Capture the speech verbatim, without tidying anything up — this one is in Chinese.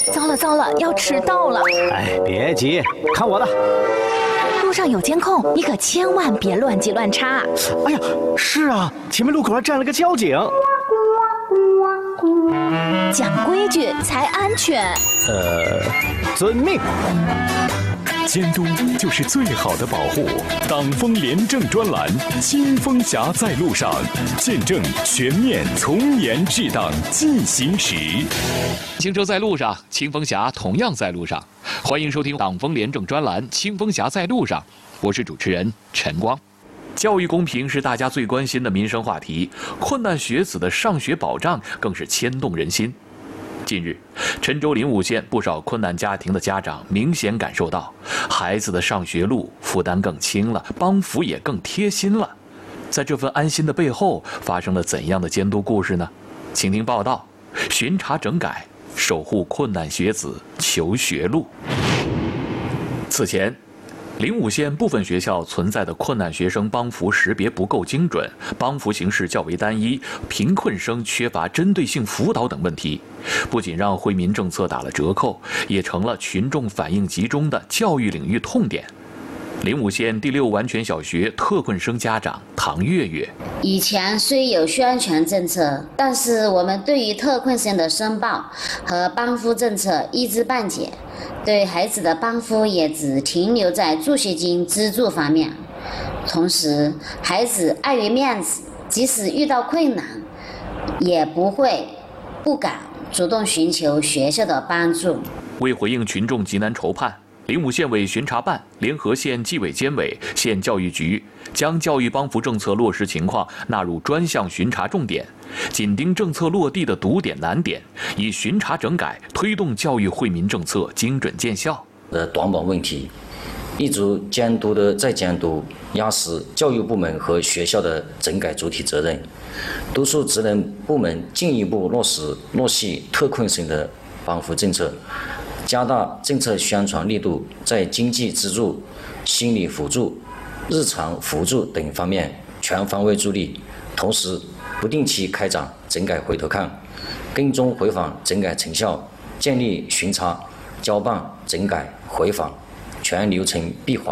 糟了糟了，要迟到了！ 哎，别急，看我的。 路上有监控，你可千万别乱挤乱插。 哎呀，是啊，前面路口还站了个交警。 讲规矩才安全。 呃，遵命。 监督就是最好的保护。党风廉政专栏，清风侠在路上，见证全面从严治党进行时。 行车在路上，清风侠同样在路上。欢迎收听党风廉政专栏《清风侠在路上》，我是主持人陈光。教育公平是大家最关心的民生话题，困难学子的上学保障更是牵动人心。近日，郴州灵武县不少困难家庭的家长明显感受到，孩子的上学路负担更轻了，帮扶也更贴心了。在这份安心的背后，发生了怎样的监督故事呢？请听报道：巡查整改，守护困难学子求学路。此前，灵武县部分学校存在的困难学生帮扶识别不够精准，帮扶形式较为单一，贫困生缺乏针对性辅导等问题，不仅让惠民政策打了折扣，也成了群众反映集中的教育领域痛点。灵武县第六完全小学特困生家长唐月月： 以前虽有宣传政策，但是我们对于特困生的申报和帮扶政策一知半解，对孩子的帮扶也只停留在助学金资助方面。同时，孩子碍于面子，即使遇到困难，也不会不敢主动寻求学校的帮助。 为回应群众急难愁盼，灵武县委巡查办联合县纪委监委、县教育局，将教育帮扶政策落实情况纳入专项巡查重点，紧盯政策落地的堵点难点，以巡查整改推动教育惠民政策精准见效。 的短板问题，一直监督的再监督，压实教育部门和学校的整改主体责任，督促职能部门进一步落实落细特困生的帮扶政策。加大政策宣传力度，在经济资助、心理辅助、日常辅助等方面全方位助力，同时不定期开展整改回头看，跟踪回访整改成效，建立巡查、交办、整改、回访全流程闭环。